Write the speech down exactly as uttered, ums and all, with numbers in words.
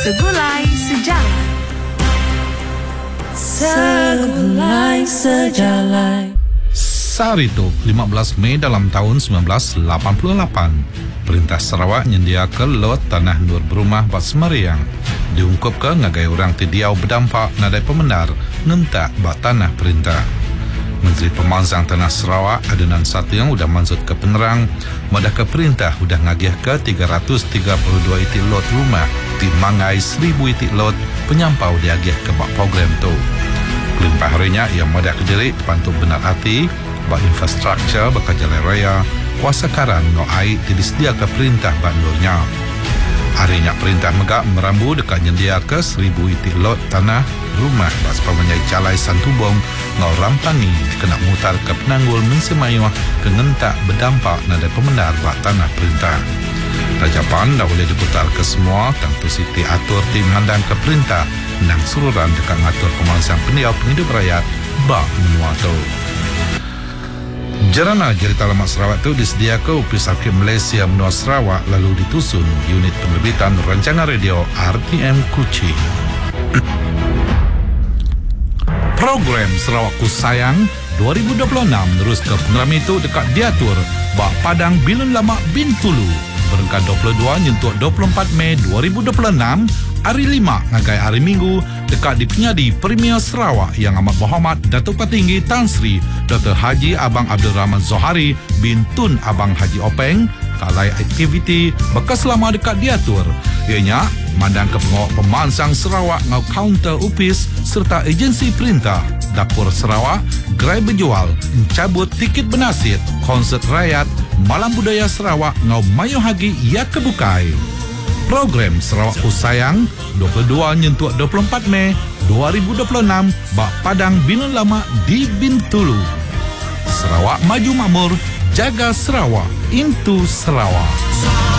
Segulai Sejarah. Segulai Sejarah. Saat itu, lima belas Mei dalam tahun sembilan belas lapan puluh lapan, Perintah Sarawak menyediakan lot tanah nur berumah Bat Semariang. Diungkap ke ngagai orang tidiau berdampak nadai pemenar ngentak bat tanah perintah. Menteri Pemansang Tanah Sarawak adunan satu yang sudah mansut ke penerang, madah ke perintah sudah ngagih ke tiga ratus tiga puluh dua itik lot rumah di mangai seribu itik lot penyampau diagih ke bak program tu. Kelimpah harinya ia madah ke diri pantuk benar hati bak infrastruktur bakal jalan raya kuasa karan no air disediakan ke perintah bandurnya. Harinya perintah megak merambu dekat nyendia ke seribu itik lot tanah rumah bas pemanyai calai santubong ngau rampangi kena mutar ke penanggul mensemayuah ke ngentak berdampak nada pemenar bak tanah perintah. Rajapan dah boleh diputar ke semua tentu siti atur tim handang ke perintah nang sururan dekat ngatur pemansang pendiau penghidup rakyat bak menua tu. Jarana Cerita Lemak Sarawak itu disediakan Opis Arkiv Malaysia Menua Sarawak lalu ditusun unit penerbitan rancangan radio R T M Kuching. Program Sarawak Ku Sayang dua ribu dua puluh enam terus ke pengeram itu dekat diatur bak Padang Bilun Lama Bintulu berengkat dua puluh dua nyentuh dua puluh empat Mei dua ribu dua puluh enam hari lima ngagai hari Minggu dekat di penyadi Premier Sarawak yang amat berhormat Datuk Petinggi Tan Sri Doktor Haji Abang Abdul Rahman Zohari bin Tun Abang Haji Openg kalai aktiviti bekas lama dekat diatur ianya mandang ke pengawal pemansang Sarawak ngau kaunter upis serta agensi perintah Dapur Sarawak gerai berjual mencabut tiket benasit konsert rakyat Malam Budaya Sarawak ngau mayu hagi ia kebukai. Program Sarawak Ku Sayang dua puluh dua nyentuh dua puluh empat Mei dua ribu dua puluh enam bak Padang Bilun Lama di Bintulu. Sarawak maju makmur, jaga Sarawak, into Sarawak.